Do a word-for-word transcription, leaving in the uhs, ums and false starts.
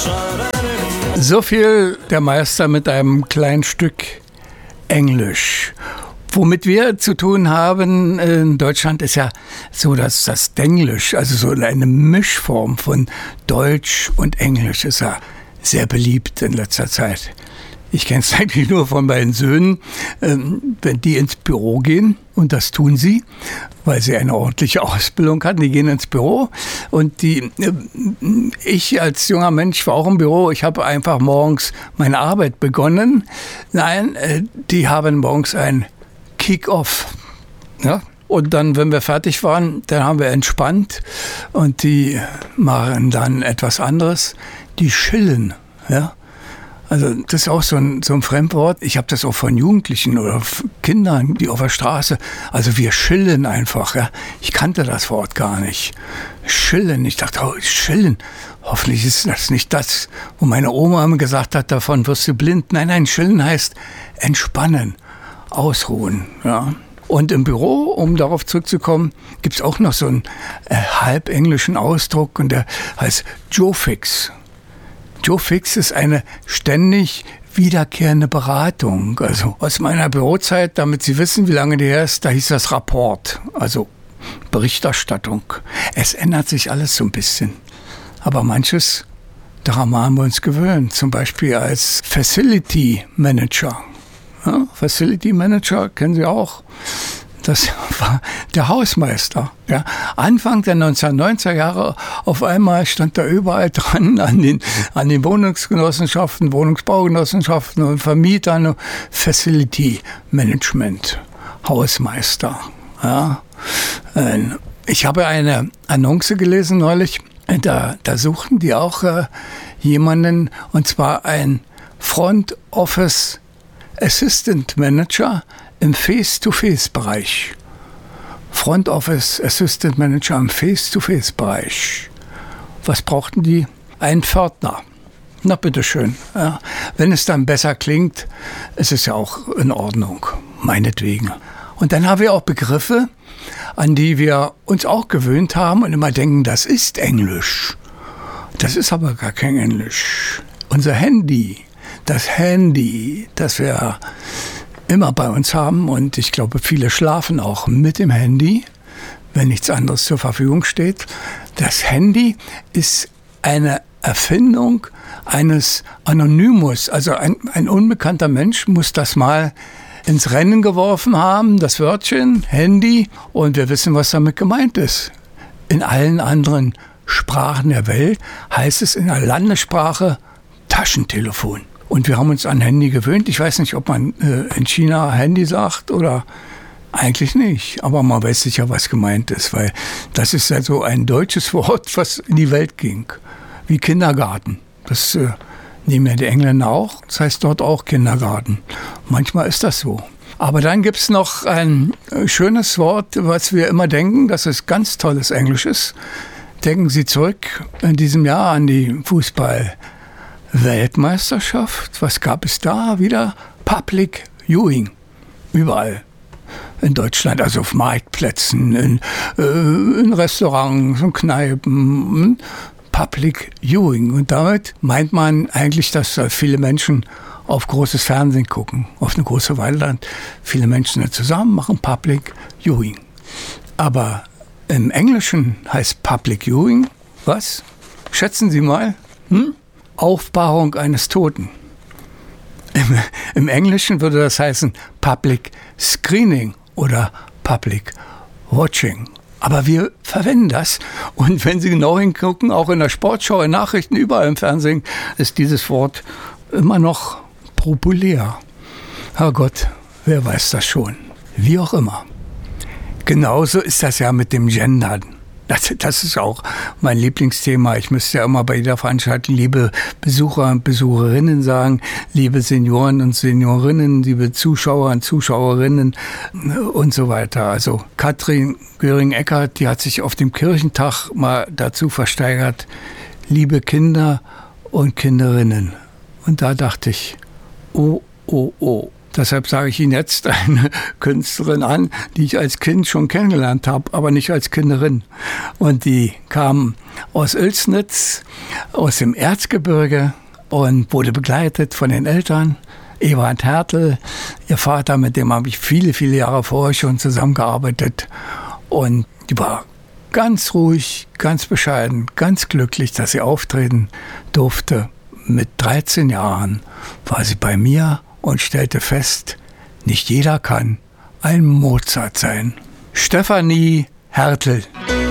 So viel der Meister mit einem kleinen Stück Englisch. Womit wir zu tun haben in Deutschland ist ja so, dass das Denglisch, also so eine Mischform von Deutsch und Englisch, ist ja sehr beliebt in letzter Zeit. Ich kenne es eigentlich nur von meinen Söhnen, ähm, wenn die ins Büro gehen, und das tun sie, weil sie eine ordentliche Ausbildung hatten. Die gehen ins Büro und die, äh, ich als junger Mensch war auch im Büro. Ich habe einfach morgens meine Arbeit begonnen. Nein, äh, die haben morgens ein Kick-Off. Ja? Und dann, wenn wir fertig waren, dann haben wir entspannt und die machen dann etwas anderes. Die chillen, ja. Also das ist auch so ein, so ein Fremdwort. Ich habe das auch von Jugendlichen oder Kindern, die auf der Straße, also wir chillen einfach. Ja. Ich kannte das Wort gar nicht. Chillen. Ich dachte, oh, chillen. Hoffentlich ist das nicht das, wo meine Oma immer gesagt hat, davon wirst du blind. Nein, nein, chillen heißt entspannen, ausruhen. Ja. Und im Büro, um darauf zurückzukommen, gibt es auch noch so einen äh, halb englischen Ausdruck und der heißt Joe Fix. Joe Fix ist eine ständig wiederkehrende Beratung. Also aus meiner Bürozeit, damit Sie wissen, wie lange die her ist, da hieß das Rapport, also Berichterstattung. Es ändert sich alles so ein bisschen. Aber manches, daran haben wir uns gewöhnt. Zum Beispiel als Facility Manager. Ja, Facility Manager kennen Sie auch. Das war der Hausmeister. Ja. Anfang der neunzehnhundertneunziger Jahre auf einmal stand da überall dran an den, an den Wohnungsgenossenschaften, Wohnungsbaugenossenschaften und Vermietern Facility Management, Hausmeister. Ja. Ich habe eine Annonce gelesen neulich, da, da suchten die auch äh, jemanden, und zwar ein Front Office Assistant Manager im Face-to-Face-Bereich. Front Office Assistant Manager im Face-to-Face-Bereich. Was brauchten die? Einen Pförtner. Na bitteschön. Ja. Wenn es dann besser klingt, ist es ja auch in Ordnung. Meinetwegen. Und dann haben wir auch Begriffe, an die wir uns auch gewöhnt haben und immer denken, das ist Englisch. Das ist aber gar kein Englisch. Unser Handy, das Handy, das wir immer bei uns haben, und ich glaube, viele schlafen auch mit dem Handy, wenn nichts anderes zur Verfügung steht. Das Handy ist eine Erfindung eines Anonymous, also ein, ein unbekannter Mensch muss das mal ins Rennen geworfen haben, das Wörtchen Handy, und wir wissen, was damit gemeint ist. In allen anderen Sprachen der Welt heißt es in der Landessprache Taschentelefon. Und wir haben uns an Handy gewöhnt. Ich weiß nicht, ob man äh, in China Handy sagt oder eigentlich nicht. Aber man weiß sicher, was gemeint ist, weil das ist ja so ein deutsches Wort, was in die Welt ging. Wie Kindergarten. Das äh, nehmen ja die Engländer auch. Das heißt dort auch Kindergarten. Manchmal ist das so. Aber dann gibt es noch ein äh, schönes Wort, was wir immer denken, dass es ganz tolles Englisch ist. Denken Sie zurück in diesem Jahr an die Fußball- Weltmeisterschaft, was gab es da wieder? Public Viewing, überall in Deutschland, also auf Marktplätzen, in, äh, in Restaurants und Kneipen, Public Viewing. Und damit meint man eigentlich, dass viele Menschen auf großes Fernsehen gucken, auf eine große Waldland. Viele Menschen zusammen machen Public Viewing. Aber im Englischen heißt Public Viewing, was? Schätzen Sie mal, hm? Aufbahrung eines Toten. Im, Im Englischen würde das heißen Public Screening oder Public Watching. Aber wir verwenden das. Und wenn Sie genau hingucken, auch in der Sportschau, in Nachrichten, überall im Fernsehen, ist dieses Wort immer noch populär. Herrgott, wer weiß das schon? Wie auch immer. Genauso ist das ja mit dem Gendern. Das, das ist auch mein Lieblingsthema. Ich müsste ja immer bei jeder Veranstaltung liebe Besucher und Besucherinnen sagen, liebe Senioren und Seniorinnen, liebe Zuschauer und Zuschauerinnen und so weiter. Also Katrin Göring-Eckardt, die hat sich auf dem Kirchentag mal dazu versteigert, liebe Kinder und Kinderinnen. Und da dachte ich, oh, oh, oh, Deshalb sage ich Ihnen jetzt eine Künstlerin an, die ich als Kind schon kennengelernt habe, aber nicht als Kinderin. Und die kam aus Oelsnitz, aus dem Erzgebirge und wurde begleitet von den Eltern. Ewald Hertel, ihr Vater, mit dem habe ich viele, viele Jahre vorher schon zusammengearbeitet. Und die war ganz ruhig, ganz bescheiden, ganz glücklich, dass sie auftreten durfte. Mit dreizehn Jahren war sie bei mir und stellte fest, nicht jeder kann ein Mozart sein. Stefanie Hertel.